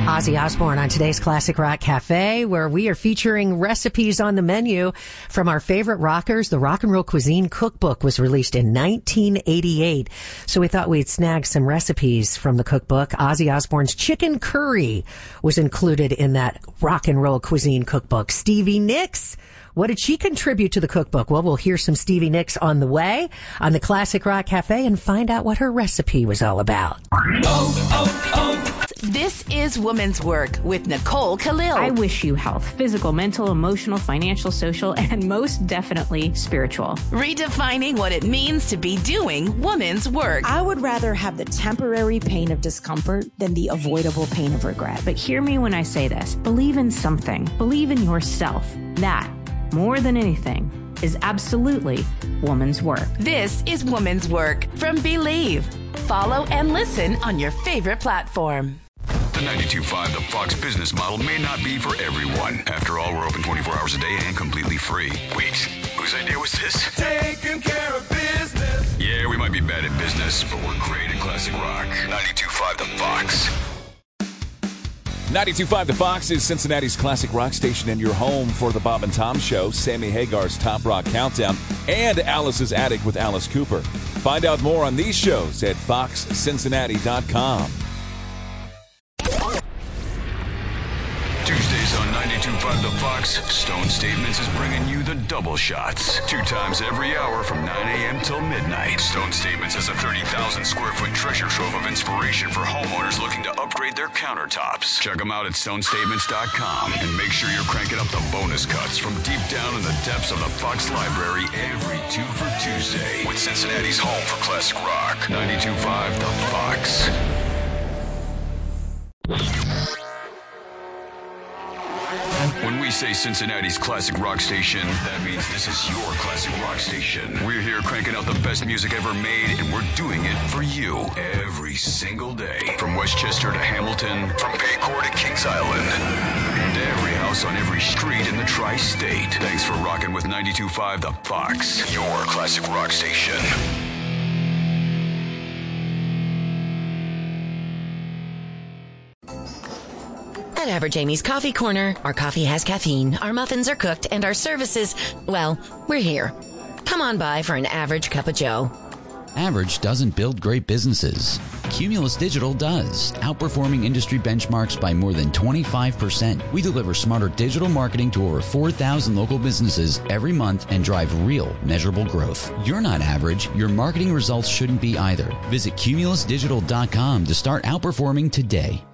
Ozzy Osbourne on today's Classic Rock Cafe, where we are featuring recipes on the menu from our favorite rockers. The Rock and Roll Cuisine Cookbook was released in 1988, so we thought we'd snag some recipes from the cookbook. Ozzy Osbourne's chicken curry was included in that Rock and Roll Cuisine Cookbook. Stevie Nicks, what did she contribute to the cookbook? Well, we'll hear some Stevie Nicks on the way on the Classic Rock Cafe and find out what her recipe was all about. This is Woman's Work with Nicole Khalil. I wish you health, physical, mental, emotional, financial, social, and most definitely spiritual. Redefining what it means to be doing woman's work. I would rather have the temporary pain of discomfort than the avoidable pain of regret. But hear me when I say this. Believe in something. Believe in yourself. That, more than anything, is absolutely woman's work. This is Woman's Work from Believe. Follow and listen on your favorite platform. The 92.5 The Fox business model may not be for everyone. After all, we're open 24 hours a day and completely free. Wait, whose idea was this? Taking care of business. Yeah, we might be bad at business, but we're great at classic rock. 92.5 The Fox. 92.5 The Fox is Cincinnati's classic rock station and your home for the Bob and Tom Show, Sammy Hagar's Top Rock Countdown, and Alice's Attic with Alice Cooper. Find out more on these shows at foxcincinnati.com. Tuesdays on 92.5 The Fox, Stone Statements is bringing you the double shots. 2 times every hour from 9 a.m. till midnight. Stone Statements is a 30,000 square foot treasure trove of inspiration for homeowners looking to upgrade their countertops. Check them out at stonestatements.com and make sure you're cranking up the bonus cuts from deep down in the depths of the Fox Library every 2 for Tuesday with Cincinnati's home for classic rock. 92.5 The Fox. When we say Cincinnati's classic rock station, that means this is your classic rock station. We're here cranking out the best music ever made, and we're doing it for you every single day. From Westchester to Hamilton, from Paycor to Kings Island, and every house on every street in the tri-state. Thanks for rocking with 92.5 The Fox, your classic rock station. At Average Amy's Coffee Corner, our coffee has caffeine, our muffins are cooked, and our services, well, we're here. Come on by for an average cup of joe. Average doesn't build great businesses. Cumulus Digital does, outperforming industry benchmarks by more than 25%. We deliver smarter digital marketing to over 4,000 local businesses every month and drive real, measurable growth. You're not average. Your marketing results shouldn't be either. Visit cumulusdigital.com to start outperforming today.